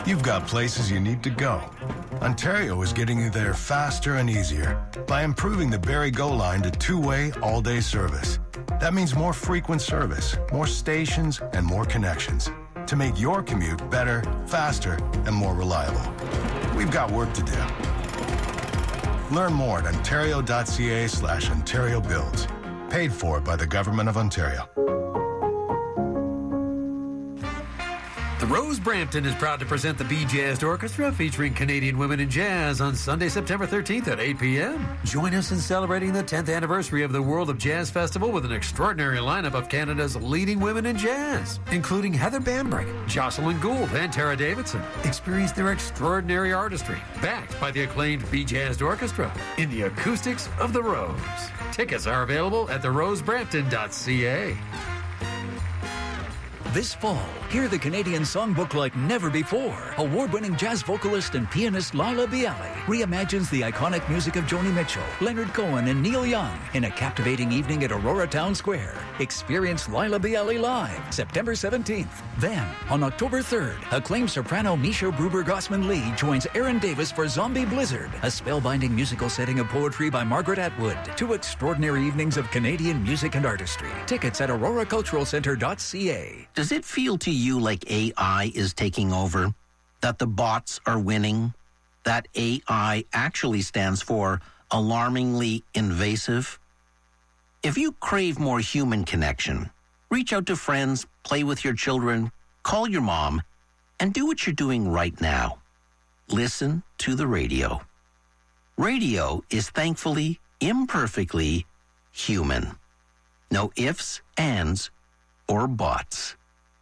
You've got places you need to go. Ontario is getting you there faster and easier by improving the Barrie Go line to two-way, all-day service. That means more frequent service, more stations, and more connections to make your commute better, faster, and more reliable. We've got work to do. Learn more at ontario.ca/Ontario Builds. Paid for by the Government of Ontario. The Rose Brampton is proud to present the Bee Jazzed Orchestra featuring Canadian women in jazz on Sunday, September 13th at 8 p.m. Join us in celebrating the 10th anniversary of the World of Jazz Festival with an extraordinary lineup of Canada's leading women in jazz, including Heather Bambrick, Jocelyn Gould, and Tara Davidson. Experience their extraordinary artistry, backed by the acclaimed Bee Jazzed Orchestra in the acoustics of the Rose. Tickets are available at therosebrampton.ca. This fall, hear the Canadian songbook like never before. Award-winning jazz vocalist and pianist Laila Bialy reimagines the iconic music of Joni Mitchell, Leonard Cohen, and Neil Young in a captivating evening at Aurora Town Square. Experience Laila Bialy live September 17th. Then, on October 3rd, acclaimed soprano Misha Bruber-Gossman-Lee joins Aaron Davis for Zombie Blizzard, a spellbinding musical setting of poetry by Margaret Atwood. 2 extraordinary evenings of Canadian music and artistry. Tickets at auroraculturalcentre.ca. Does it feel to you like AI is taking over? That the bots are winning? That AI actually stands for alarmingly invasive? If you crave more human connection, reach out to friends, play with your children, call your mom, and do what you're doing right now. Listen to the radio. Radio is thankfully, imperfectly human. No ifs, ands, or buts.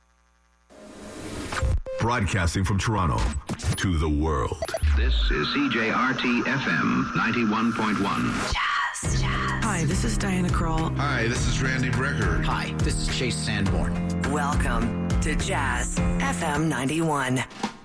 Broadcasting from Toronto to the world. This is CJRT-FM 91.1. Jazz. Hi, this is Diana Krall. Hi, this is Randy Brecker. Hi, this is Chase Sanborn. Welcome to Jazz FM 91.